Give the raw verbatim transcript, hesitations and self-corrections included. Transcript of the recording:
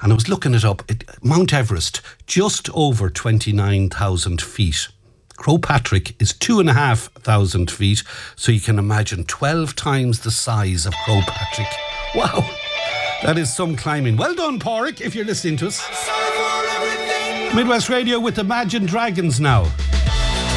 And I was looking it up. It, Mount Everest, just over twenty-nine thousand feet. Croagh Patrick is two and a half thousand feet. So you can imagine twelve times the size of Croagh Patrick. Wow. That is some climbing. Well done, Pádraig, if you're listening to us. Midwest Radio with Imagine Dragons now.